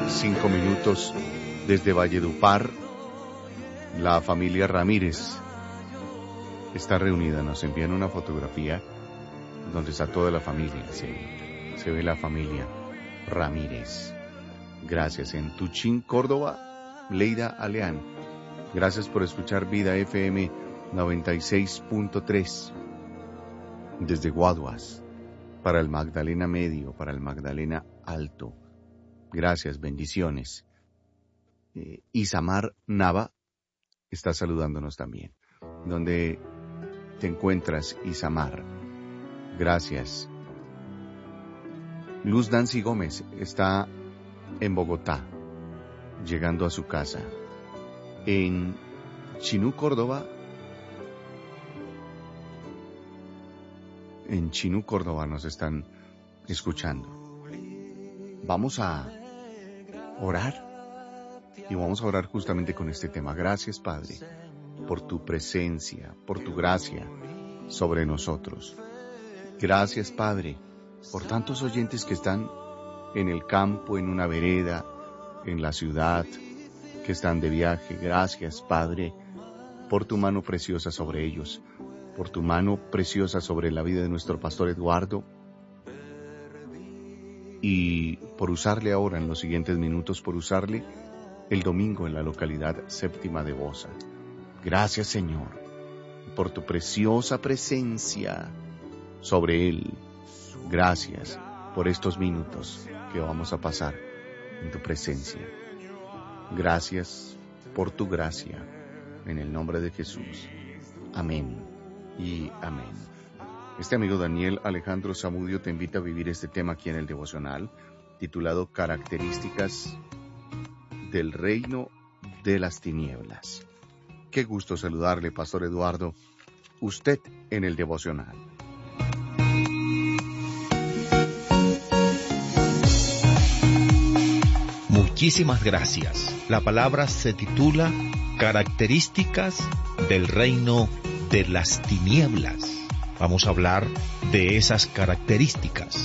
5 minutos desde Valledupar. La familia Ramírez está reunida. Nos envían una fotografía donde está toda la familia. Se ve la familia Ramírez. Gracias. En Tuchín, Córdoba, Leida Aleán. Gracias por escuchar Vida FM 96.3 desde Guaduas, para el Magdalena Medio, para el Magdalena Alto. Gracias, bendiciones. Isamar Nava está saludándonos también. ¿Dónde te encuentras, Isamar? Gracias. Luz Nancy Gómez está en Bogotá, llegando a su casa. En Chinú, Córdoba. En Chinú, Córdoba nos están escuchando. Vamos a orar y vamos a orar justamente con este tema. Gracias, Padre, por tu presencia, por tu gracia sobre nosotros. Gracias, Padre, por tantos oyentes que están en el campo, en una vereda, en la ciudad, que están de viaje. Gracias, Padre, por tu mano preciosa sobre ellos, por tu mano preciosa sobre la vida de nuestro pastor Eduardo, y por usarle ahora en los siguientes minutos, por usarle el domingo en la localidad séptima de Bosa. Gracias, Señor, por tu preciosa presencia sobre él. Gracias por estos minutos que vamos a pasar en tu presencia. Gracias por tu gracia, en el nombre de Jesús. Amén y amén. Este amigo Daniel Alejandro Zamudio te invita a vivir este tema aquí en el devocional, titulado Características del Reino de las Tinieblas. Qué gusto saludarle, Pastor Eduardo, usted en el devocional. Muchísimas gracias. La palabra se titula Características del Reino de las Tinieblas. Vamos a hablar de esas características.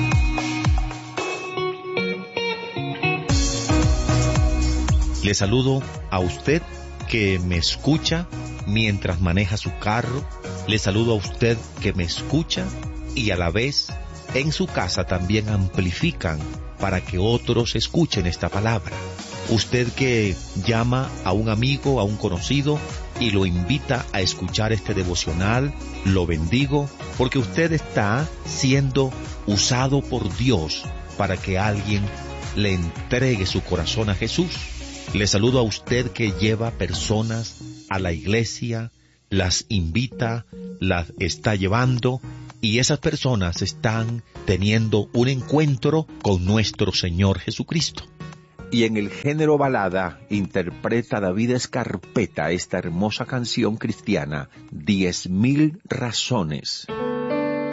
Le saludo a usted que me escucha mientras maneja su carro. Le saludo a usted que me escucha y a la vez en su casa también amplifican para que otros escuchen esta palabra. Usted que llama a un amigo, a un conocido y lo invita a escuchar este devocional, lo bendigo porque usted está siendo usado por Dios para que alguien le entregue su corazón a Jesús. Le saludo a usted que lleva personas a la iglesia, las invita, las está llevando, y esas personas están teniendo un encuentro con nuestro Señor Jesucristo. Y en el género balada interpreta David Escarpeta esta hermosa canción cristiana, 10,000 razones.